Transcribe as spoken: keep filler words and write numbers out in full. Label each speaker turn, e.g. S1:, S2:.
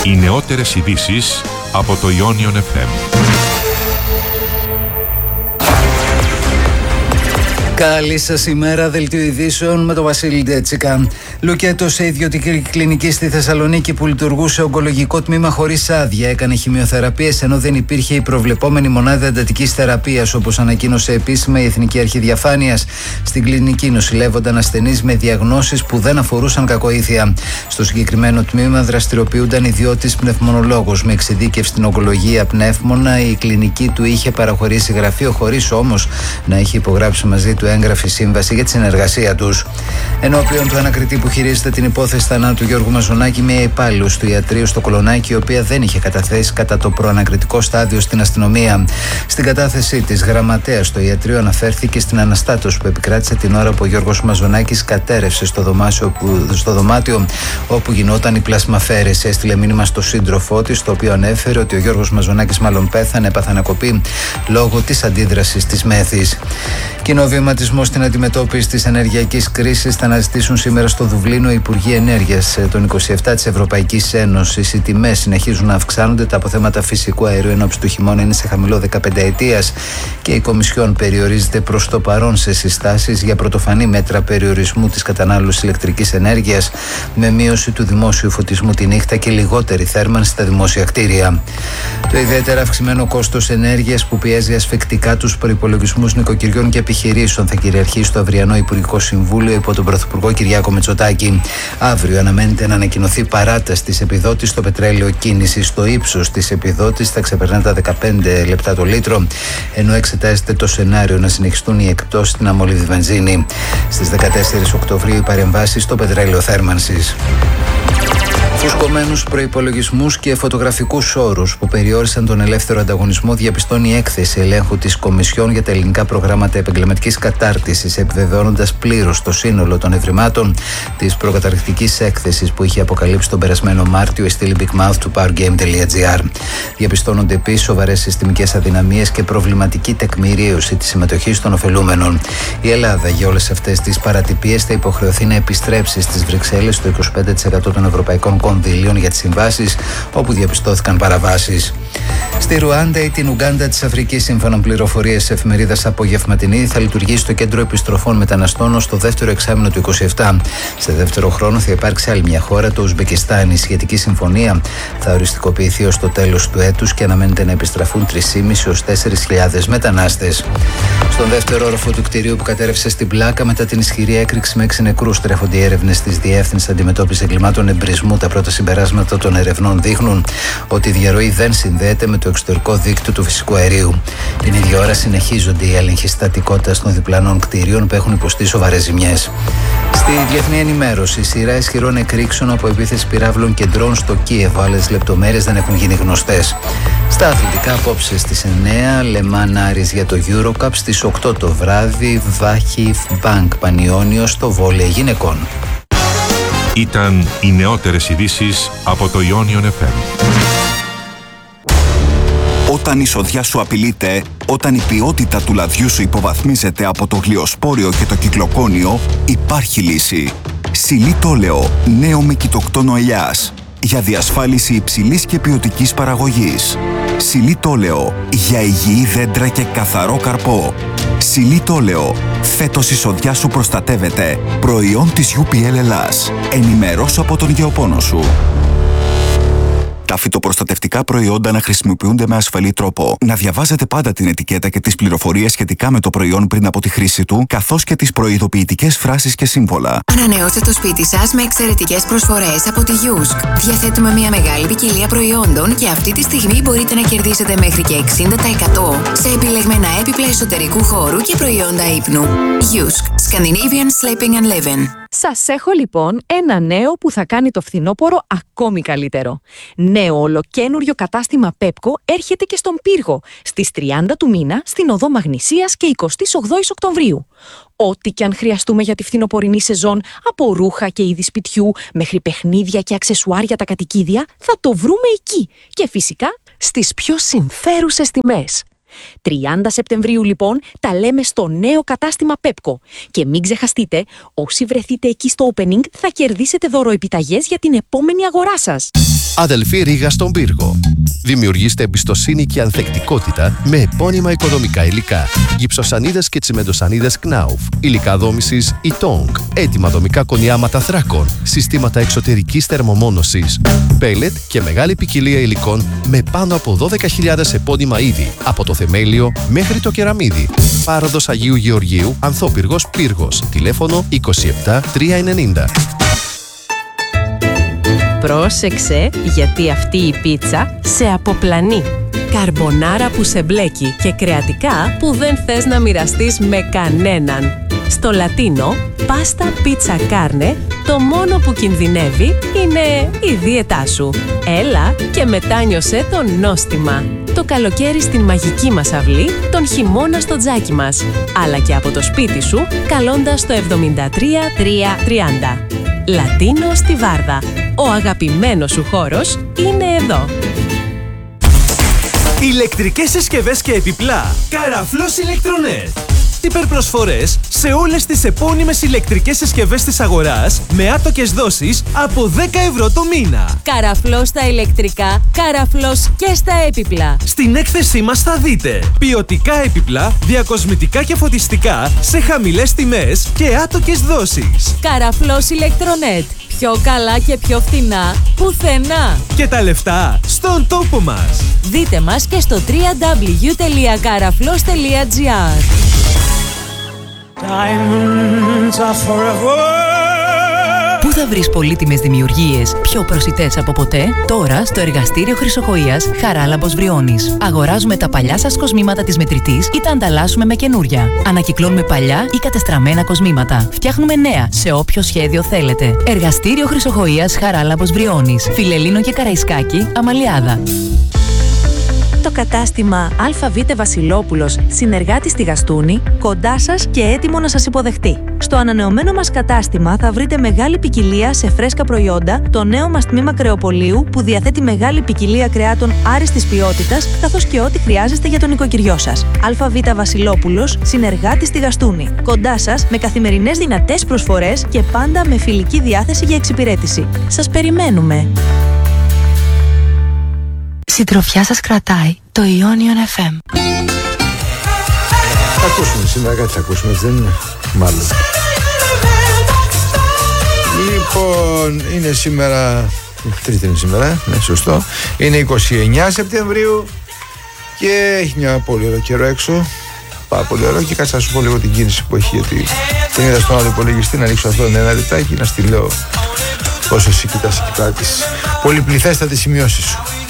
S1: Οι νεότερες ειδήσεις από το Ionion εφ εμ.
S2: Καλή σας ημέρα, δελτίο ειδήσεων με τον Βασίλη Ντέτσικα. Λουκέτο σε ιδιωτική κλινική στη Θεσσαλονίκη που λειτουργούσε ογκολογικό τμήμα χωρίς άδεια έκανε χημειοθεραπείες ενώ δεν υπήρχε η προβλεπόμενη μονάδα εντατικής θεραπείας, όπως ανακοίνωσε επίσημα η Εθνική Αρχή Διαφάνειας. Στην κλινική νοσηλεύονταν ασθενείς με διαγνώσεις που δεν αφορούσαν κακοήθεια. Στο συγκεκριμένο τμήμα δραστηριοποιούνταν ιδιώτης πνευμονολόγος με εξειδίκευση στην ογκολογία πνεύμονα. Η κλινική του είχε παραχωρήσει γραφείο χωρίς όμως να έχει υπογράψει μαζί του έγγραφη σύμβαση για τη συνεργασία τους. Ενώπιον του ανακριτή που χειρίζεται την υπόθεση θανάτου Γιώργου Μαζονάκη, μια υπάλληλος του ιατρείου στο Κολονάκι, η οποία δεν είχε καταθέσει κατά το προανακριτικό στάδιο στην αστυνομία. Στην κατάθεσή της, γραμματέας στο ιατρείο αναφέρθηκε στην αναστάτωση που επικράτησε την ώρα που ο Γιώργος Μαζονάκης κατέρευσε στο δωμάτιο, που, στο δωμάτιο όπου γινόταν η πλασμαφέρεση. Έστειλε μήνυμα στο σύντροφό της, το οποίο ανέφερε ότι ο Γιώργος Μαζονάκης μάλλον πέθανε, έπαθε ανακοπή λόγω της αντίδρασης της μέθης. Κοινό βηματισμό στην αντιμετώπιση της ενεργειακής κρίσης θα αναζητήσουν σήμερα στο Δουβλίνο οι Υπουργοί Ενέργειας των είκοσι επτά της Ευρωπαϊκής Ένωσης. Οι τιμές συνεχίζουν να αυξάνονται, τα αποθέματα φυσικού αερίου ενόψει του χειμώνα είναι σε χαμηλό δεκαπενταετίας και η Κομισιόν περιορίζεται προς το παρόν σε συστάσεις για πρωτοφανή μέτρα περιορισμού της κατανάλωσης ηλεκτρικής ενέργειας, με μείωση του δημόσιου φωτισμού τη νύχτα και λιγότερη θέρμανση στα δημόσια κτίρια. Το ιδιαίτερα αυξημένο κόστος ενέργειας που πιέζει ασφικτικά τους προϋπολογισμούς νοικοκυριών και επιχειρήσεων θα κυριαρχεί στο αυριανό Υπουργικό Συμβούλιο υπό τον Πρωθυπουργό Κυριάκο Μητσοτάκη. Αύριο αναμένεται να ανακοινωθεί παράταση της επιδότησης στο πετρέλαιο κίνησης. Το ύψος της επιδότησης θα ξεπερνά τα δεκαπέντε λεπτά το λίτρο, ενώ εξετάζεται το σενάριο να συνεχιστούν οι εκπτώσεις στην αμμολύβδη βενζίνη. Στις δεκατέσσερις Οκτωβρίου οι παρεμβάσεις στο πετρέλαιο θέρμανσης. Φουσκωμένους προϋπολογισμούς και φωτογραφικούς όρους που περιόρισαν τον ελεύθερο ανταγωνισμό διαπιστώνει η έκθεση ελέγχου της Κομισιόν για τα ελληνικά προγράμματα επαγγελματικής κατάρτισης, επιβεβαιώνοντας πλήρως το σύνολο των ευρημάτων της προκαταρκτικής έκθεσης που είχε αποκαλύψει τον περασμένο Μάρτιο η στήλη Big Mouth του powergame τελεία gr. Διαπιστώνονται επίσης σοβαρές συστημικές αδυναμίες και προβληματική τεκμηρίωση της συμμετοχής των ωφελούμενων. Η Ελλάδα για όλες αυτές τις παρατυπίες θα υποχρεωθεί να επιστρέψει στις Βρυξέλλες το είκοσι πέντε τοις εκατό των ευρωπαϊκών κονδυλίων για τις συμβάσεις όπου διαπιστώθηκαν παραβάσεις. Στη Ρουάντα ή την Ουγκάντα της Αφρικής, σύμφωνα με πληροφορίες εφημερίδας Απογευματινή, θα λειτουργήσει το κέντρο επιστροφών μεταναστών ως το δεύτερο εξάμηνο του είκοσι επτά. Σε δεύτερο χρόνο θα υπάρξει άλλη μια χώρα, το Ουσμπεκιστάν. Η σχετική συμφωνία θα οριστικοποιηθεί ως το τέλος του έτους και αναμένεται να επιστραφούν τρεις χιλιάδες πεντακόσιοι έως τέσσερις χιλιάδες μετανάστες. Στον δεύτερο όροφο του κτηρίου που κατέρευσε στην Πλάκα μετά την ισχυρή έκρηξη με έξι νεκρούς τρέφονται οι έρευνες της Διεύθυνσης Αντιμετώπισης Εγκλημάτων Εμπρισμού. Τα πρώτα συμπεράσματα των ερευνών δείχνουν ότι η διαρροή δεν συνδέεται με το εξωτερικό δίκτυο του φυσικού αερίου. Την ίδια ώρα συνεχίζονται οι έλεγχοι στατικότητας των διπλανών κτηρίων που έχουν υποστεί σοβαρές ζημιές. Στη διεθνή ενημέρωση, σειρά ισχυρών εκρήξεων από επίθεση πυράβλων και ντρόουν στο Κίεβο. Άλλες λεπτομέρειες δεν έχουν γίνει γνωστές. Στα αθλητικά, απόψε στις εννέα, Λεμάν Άρης για το Eurocup, στις οκτώ το βράδυ, Βάχιφ Μπανκ Πανιόνιο στο βόλεϊ γυναικών.
S1: Ήταν οι νεότερες ειδήσεις από το Ionion εφ εμ.
S3: Όταν η σοδιά σου απειλείται, όταν η ποιότητα του λαδιού σου υποβαθμίζεται από το γλυοσπόριο και το κυκλοκόνιο, υπάρχει λύση. Σιλίτολεο, νέο με κοιτοκτόνο ελιάς, για διασφάλιση υψηλής και ποιοτικής παραγωγής. Σιλίτολεο, για υγιή δέντρα και καθαρό καρπό. Σιλίτολεο, φέτος η σοδιά σου προστατεύεται. Προϊόν της γιου πι ελ Ελλάς. Ενημερώσου από τον γεωπόνο σου. Τα φυτοπροστατευτικά προϊόντα να χρησιμοποιούνται με ασφαλή τρόπο. Να διαβάζετε πάντα την ετικέτα και τις πληροφορίες σχετικά με το προϊόν πριν από τη χρήση του, καθώς και τις προειδοποιητικές φράσεις και σύμβολα.
S4: Ανανεώστε το σπίτι σας με εξαιρετικές προσφορές από τη Γιούσκ. Διαθέτουμε μια μεγάλη ποικιλία προϊόντων και αυτή τη στιγμή μπορείτε να κερδίσετε μέχρι και εξήντα τοις εκατό σε επιλεγμένα έπιπλα εσωτερικού χώρου και προϊόντα ύπνου. Γιούσκ. Scandinavian Sleeping and Living.
S5: Σας έχω λοιπόν ένα νέο που θα κάνει το φθινόπωρο ακόμη καλύτερο. Νέο ολοκένουργιο κατάστημα Πέπκο έρχεται και στον Πύργο, στις τριάντα του μήνα, στην Οδό Μαγνησίας και εικοστή όγδοη Οκτωβρίου. Ό,τι και αν χρειαστούμε για τη φθινοπορεινή σεζόν, από ρούχα και είδη σπιτιού, μέχρι παιχνίδια και αξεσουάρ τα κατοικίδια, θα το βρούμε εκεί. Και φυσικά στις πιο συμφέρουσες τιμές. τριάντα Σεπτεμβρίου λοιπόν τα λέμε στο νέο κατάστημα Πέπκο. Και μην ξεχαστείτε, όσοι βρεθείτε εκεί στο opening θα κερδίσετε δωροεπιταγές για την επόμενη αγορά σας.
S6: Αδελφή Ρήγα στον πύργο. Δημιουργήστε εμπιστοσύνη και ανθεκτικότητα με επώνυμα οικοδομικά υλικά. Γυψοσανίδες και τσιμεντοσανίδες Knauf. Υλικά δόμησης Ytong. Έτοιμα δομικά κονιάματα θράκων. Συστήματα εξωτερικής θερμομόνωσης. Πέλετ και μεγάλη ποικιλία υλικών με πάνω από δώδεκα χιλιάδες επώνυμα είδη. Από το θεμέλιο μέχρι το κεραμίδι. Πάροδος Αγίου Γεωργίου, Ανθόπυργος Πύργος. Τηλέφωνο είκοσι επτά τριακόσια ενενήντα.
S7: Πρόσεξε, γιατί αυτή η πίτσα σε αποπλανεί. Καρμπονάρα που σε μπλέκει και κρεατικά που δεν θες να μοιραστείς με κανέναν. Στο Λατίνο, πάστα πίτσα κάρνε, το μόνο που κινδυνεύει είναι η δίαιτά σου. Έλα και μετάνιωσε το νόστιμα. Το καλοκαίρι στην μαγική μας αυλή, τον χειμώνα στο τζάκι μας. Αλλά και από το σπίτι σου, καλώντας το εβδομήντα τρία τριακόσια τριάντα. Λατίνο στη Βάρδα. Ο αγαπημένος σου χώρος είναι εδώ.
S8: Ηλεκτρικές συσκευές και επιπλά. Καραφλός Ηλεκτρονέτ. Υπερπροσφορές σε όλες τις επώνυμες ηλεκτρικές συσκευές της αγοράς με άτοκες δόσεις από δέκα ευρώ το μήνα.
S7: Καραφλός στα ηλεκτρικά, καραφλός και στα έπιπλα.
S8: Στην έκθεσή μας θα δείτε ποιοτικά έπιπλα, διακοσμητικά και φωτιστικά σε χαμηλές τιμές και άτοκες δόσεις.
S7: Καραφλός Ηλεκτρονέτ. Πιο καλά και πιο φθηνά πουθενά.
S8: Και τα λεφτά στον τόπο μας.
S7: Δείτε μας και στο double-u double-u double-u τελεία καραφλός τελεία τζι άρ.
S9: Πού θα βρεις πολύτιμες δημιουργίες πιο προσιτές από ποτέ? Τώρα στο εργαστήριο Χρυσοχοΐας Χαράλαμπος Βριώνης. Αγοράζουμε τα παλιά σας κοσμήματα της μετρητής ή τα ανταλλάσσουμε με καινούρια. Ανακυκλώνουμε παλιά ή κατεστραμμένα κοσμήματα. Φτιάχνουμε νέα σε όποιο σχέδιο θέλετε. Εργαστήριο Χρυσοχοΐας Χαράλαμπος Βριώνης. Φιλελλήνο και Καραϊσκάκη, Αμαλιάδα.
S5: Το κατάστημα ΑΒ Βασιλόπουλος, συνεργάτη στη Γαστούνη, κοντά σας και έτοιμο να σας υποδεχτεί. Στο ανανεωμένο μας κατάστημα θα βρείτε μεγάλη ποικιλία σε φρέσκα προϊόντα, το νέο μας τμήμα κρεοπολίου που διαθέτει μεγάλη ποικιλία κρεάτων άριστης ποιότητας, καθώς και ό,τι χρειάζεστε για τον οικοκυριό σας. ΑΒ Βασιλόπουλος, συνεργάτη στη Γαστούνη. Κοντά σας με καθημερινές δυνατές προσφορές και πάντα με φιλική διάθεση για εξυπηρέτηση. Σας περιμένουμε!
S10: Συντροφιά σας κρατάει το Ionion εφ εμ.
S11: Θα ακούσουμε σήμερα, κάτι θα ακούσουμε, δεν είναι, μάλλον. Λοιπόν, είναι σήμερα, τρίτη είναι σήμερα, ναι, σωστό. Είναι είκοσι εννέα Σεπτεμβρίου και έχει μια πολύ ωραίο καιρό έξω. Πάρα πολύ ωραίο και κάτσε να σου πω λίγο την κίνηση που έχει, γιατί την είδα στον άλλο υπολογιστή, να ανοίξω αυτό ένα λεπτάκι να στη λέω όσο εσύ κοιτάς και πράττεις. Πολυπληθέστατες σημειώσεις σου.